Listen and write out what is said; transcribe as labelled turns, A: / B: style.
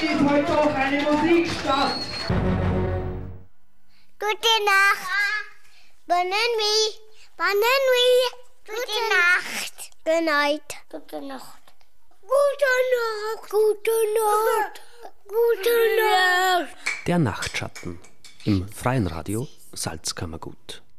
A: findet heute doch eine Musik statt.
B: Gute Nacht. Bonne nuit. Bonne nuit. Gute Nacht. Good night. Gute Nacht. Gute Nacht. Gute Nacht. Gute Nacht.
C: Der Nachtschatten im Freien Radio Salzkammergut.